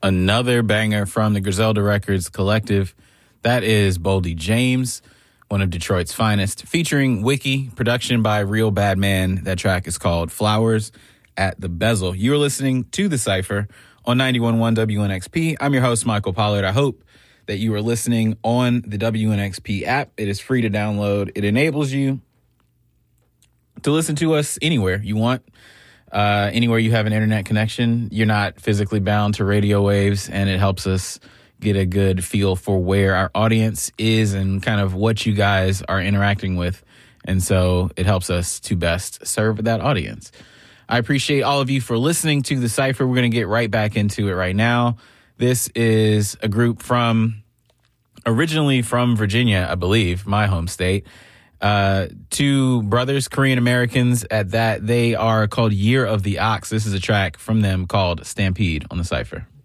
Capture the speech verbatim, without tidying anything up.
another banger from the Griselda Records collective. That is Boldy James, one of Detroit's finest, featuring Wiki, production by Real Bad Man. That track is called Flowers at the Bezel. You're listening to The Cypher on ninety-one point one W N X P. I'm your host, Michael Pollard. I hope that you are listening on the W N X P app. It is free to download. It enables you to listen to us anywhere you want, uh, anywhere you have an internet connection. You're not physically bound to radio waves, and it helps us get a good feel for where our audience is and kind of what you guys are interacting with. And so it helps us to best serve that audience. I appreciate all of you for listening to The Cypher. We're going to get right back into it right now. This is a group from, originally from Virginia, I believe, my home state. Uh, two brothers, Korean Americans at that. They are called Year of the Ox. This is a track from them called Stampede on The Cypher.